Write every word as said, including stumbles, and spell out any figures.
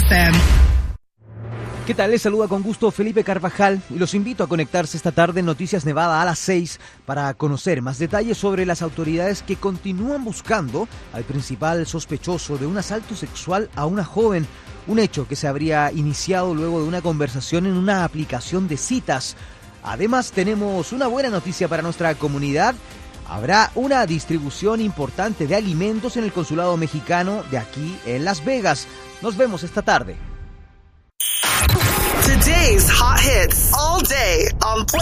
F M. ¿Qué tal? Les saluda con gusto Felipe Carvajal y los invito a conectarse esta tarde en Noticias Nevada a las seis para conocer más detalles sobre las autoridades que continúan buscando al principal sospechoso de un asalto sexual a una joven, un hecho que se habría iniciado luego de una conversación en una aplicación de citas. Además, tenemos una buena noticia para nuestra comunidad. Habrá una distribución importante de alimentos en el consulado mexicano de aquí en Las Vegas. Nos vemos esta tarde. Today's hot hits all day on